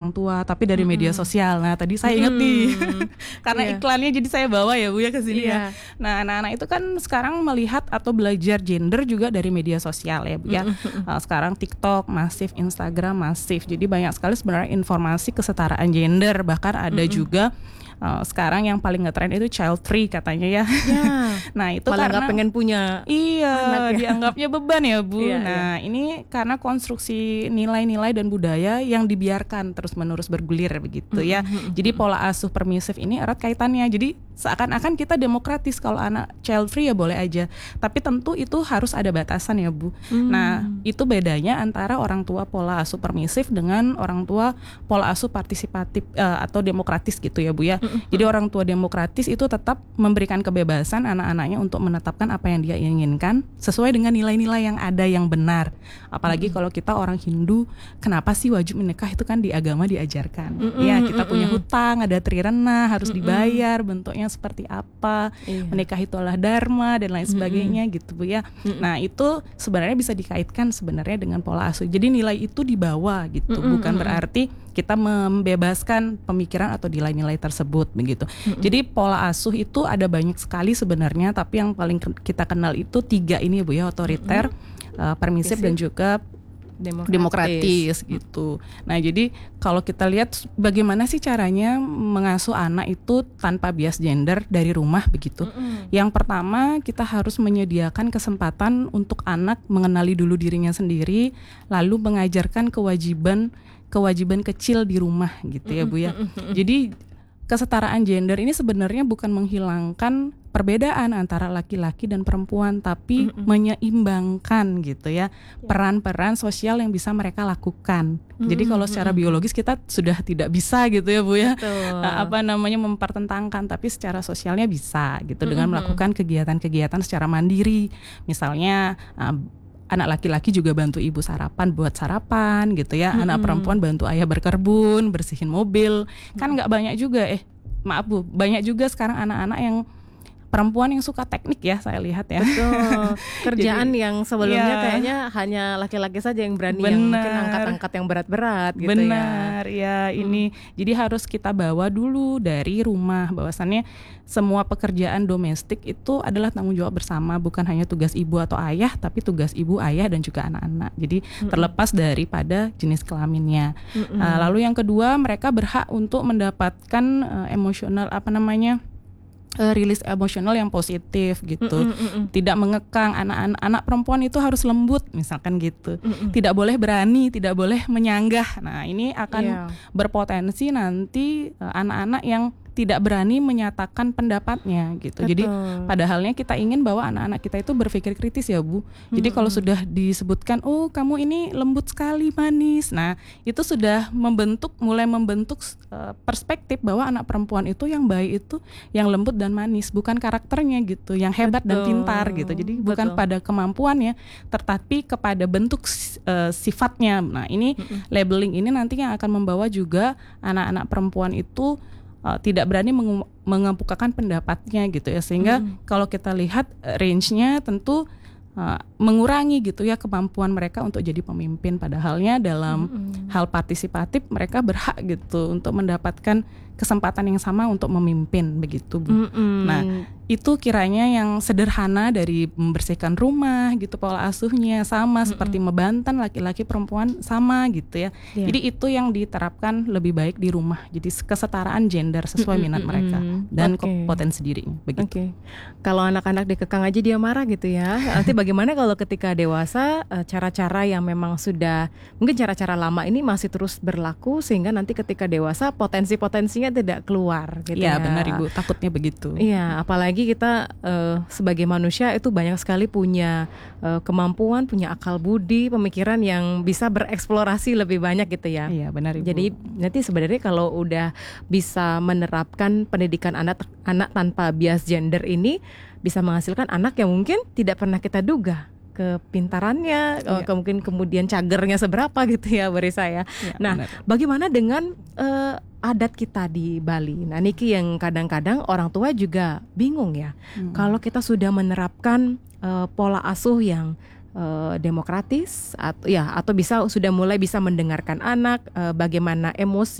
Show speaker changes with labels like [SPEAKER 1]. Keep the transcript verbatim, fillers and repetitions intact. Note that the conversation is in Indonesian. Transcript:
[SPEAKER 1] orang tua, tapi dari mm-hmm. media sosial. Nah tadi saya ingat mm-hmm. nih, karena yeah. iklannya jadi saya bawa ya Bu ya ke sini yeah. ya. Nah anak-anak itu kan sekarang melihat atau belajar gender juga dari media sosial ya Bu ya. Mm-hmm. Uh, sekarang TikTok masif, Instagram masif, jadi banyak sekali sebenarnya informasi kesetaraan gender. Bahkan ada mm-hmm. juga Uh, sekarang yang paling ngetren itu child free katanya ya. ya. Nah itu
[SPEAKER 2] malah
[SPEAKER 1] karena
[SPEAKER 2] nggak pengen punya
[SPEAKER 1] iya
[SPEAKER 2] anak ya.
[SPEAKER 1] dianggapnya beban ya Bu.
[SPEAKER 2] Iya,
[SPEAKER 1] nah iya. ini karena konstruksi nilai-nilai dan budaya yang dibiarkan terus-menerus bergulir begitu ya. Mm-hmm. Jadi pola asuh permisif ini erat kaitannya. Jadi seakan-akan kita demokratis, kalau anak child free ya boleh aja. Tapi tentu itu harus ada batasan ya Bu. Mm. Nah itu bedanya antara orang tua pola asuh permisif dengan orang tua pola asuh partisipatif uh, atau demokratis gitu ya Bu ya. Jadi orang tua demokratis itu tetap memberikan kebebasan anak-anaknya untuk menetapkan apa yang dia inginkan sesuai dengan nilai-nilai yang ada yang benar. Apalagi mm-hmm. kalau kita orang Hindu, kenapa sih wajib menikah, itu kan di agama diajarkan. Mm-hmm. Ya kita punya hutang, ada trirena, harus mm-hmm. dibayar, bentuknya seperti apa, iya. menikah itu adalah dharma dan lain sebagainya mm-hmm. gitu Bu ya. Mm-hmm. Nah itu sebenarnya bisa dikaitkan sebenarnya dengan pola asuh. Jadi nilai itu dibawa gitu, mm-hmm. bukan berarti kita membebaskan pemikiran atau nilai-nilai tersebut begitu. Mm-hmm. Jadi pola asuh itu ada banyak sekali sebenarnya, tapi yang paling kita kenal itu tiga ini Bu ya, otoriter, mm-hmm. uh, permisif dan juga demokratis. demokratis gitu. Nah jadi kalau kita lihat bagaimana sih caranya mengasuh anak itu tanpa bias gender dari rumah begitu. Mm-hmm. Yang pertama kita harus menyediakan kesempatan untuk anak mengenali dulu dirinya sendiri, lalu mengajarkan kewajiban kewajiban kecil di rumah gitu ya Bu ya. Jadi kesetaraan gender ini sebenarnya bukan menghilangkan perbedaan antara laki-laki dan perempuan, tapi mm-hmm. menyeimbangkan gitu ya peran-peran sosial yang bisa mereka lakukan. Mm-hmm. Jadi kalau secara biologis kita sudah tidak bisa gitu ya Bu ya, uh, apa namanya mempertentangkan, tapi secara sosialnya bisa gitu mm-hmm. dengan melakukan kegiatan-kegiatan secara mandiri. Misalnya uh, anak laki-laki juga bantu ibu sarapan, buat sarapan gitu ya. Mm-hmm. Anak perempuan bantu ayah berkebun, bersihin mobil. Kan nggak banyak juga, eh maaf Bu, banyak juga sekarang anak-anak yang perempuan yang suka teknik ya, saya lihat ya.
[SPEAKER 2] Betul. Kerjaan Jadi, yang sebelumnya
[SPEAKER 1] ya,
[SPEAKER 2] kayaknya hanya laki-laki saja yang berani,
[SPEAKER 1] bener,
[SPEAKER 2] yang mungkin angkat-angkat yang berat-berat gitu
[SPEAKER 1] bener,
[SPEAKER 2] ya.
[SPEAKER 1] Benar, ya ini. Hmm. Jadi harus kita bawa dulu dari rumah bahwasannya semua pekerjaan domestik itu adalah tanggung jawab bersama, bukan hanya tugas ibu atau ayah, tapi tugas ibu, ayah dan juga anak-anak. Jadi hmm. terlepas daripada jenis kelaminnya. Hmm. Uh, lalu yang kedua, mereka berhak untuk mendapatkan uh, emosional apa namanya? Uh, rilis emosional yang positif gitu, mm, mm, mm. tidak mengekang. Anak-anak anak perempuan itu harus lembut misalkan gitu, mm, mm. tidak boleh berani, tidak boleh menyanggah. Nah ini akan yeah. berpotensi nanti uh, anak-anak yang tidak berani menyatakan pendapatnya gitu. Betul. Jadi padahalnya kita ingin bahwa anak-anak kita itu berpikir kritis ya Bu. Jadi hmm. kalau sudah disebutkan, oh kamu ini lembut sekali, manis. Nah itu sudah membentuk, mulai membentuk uh, perspektif bahwa anak perempuan itu yang baik itu yang lembut dan manis, bukan karakternya gitu, yang hebat Betul. dan pintar gitu. Jadi Betul. bukan pada kemampuannya, tetapi kepada bentuk uh, sifatnya. Nah ini hmm. labeling ini nantinya akan membawa juga anak-anak perempuan itu Uh, tidak berani menge- mengemukakan pendapatnya gitu ya, sehingga hmm. kalau kita lihat uh, range-nya tentu uh, mengurangi gitu ya kemampuan mereka untuk jadi pemimpin, padahalnya dalam hmm. hal partisipatif mereka berhak gitu untuk mendapatkan kesempatan yang sama untuk memimpin begitu Bu. Hmm. Nah itu kiranya yang sederhana dari membersihkan rumah gitu, pola asuhnya sama mm-hmm. seperti membantan laki-laki perempuan sama gitu ya. Yeah. Jadi itu yang diterapkan lebih baik di rumah. Jadi kesetaraan gender sesuai mm-hmm. minat mereka dan okay. potensi dirinya begitu.
[SPEAKER 2] Okay. Kalau anak-anak dikekang aja dia marah gitu ya. Nanti bagaimana kalau ketika dewasa cara-cara yang memang sudah mungkin cara-cara lama ini masih terus berlaku sehingga nanti ketika dewasa potensi-potensinya tidak keluar gitu ya.
[SPEAKER 1] Iya benar Ibu, takutnya begitu.
[SPEAKER 2] Iya, apalagi kita uh, sebagai manusia itu banyak sekali punya uh, kemampuan, punya akal budi, pemikiran yang bisa bereksplorasi lebih banyak gitu ya.
[SPEAKER 1] Iya benar Ibu.
[SPEAKER 2] Jadi nanti sebenarnya kalau udah bisa menerapkan pendidikan anak anak tanpa bias gender ini bisa menghasilkan anak yang mungkin tidak pernah kita duga kepintarannya, ya. ke mungkin kemudian cagernya seberapa gitu ya beri saya. Ya, nah, benar. Bagaimana dengan uh, adat kita di Bali? Nah, Niki yang kadang-kadang orang tua juga bingung ya. Hmm. Kalau kita sudah menerapkan uh, pola asuh yang uh, demokratis atau ya atau bisa sudah mulai bisa mendengarkan anak, uh, bagaimana emosi